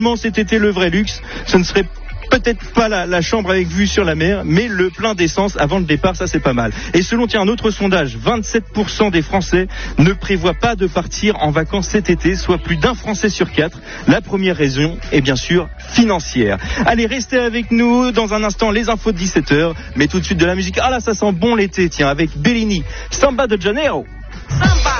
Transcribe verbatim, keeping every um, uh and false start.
Cet été, le vrai luxe, ce ne serait peut-être pas la, la chambre avec vue sur la mer, mais le plein d'essence avant le départ, ça c'est pas mal. Et selon tiens, un autre sondage, vingt-sept pour cent des Français ne prévoient pas de partir en vacances cet été, soit plus d'un Français sur quatre. La première raison est bien sûr financière. Allez, restez avec nous dans un instant, les infos de dix-sept heures, mais tout de suite de la musique. Ah là, ça sent bon l'été, tiens, avec Bellini, Samba de Janeiro. Samba.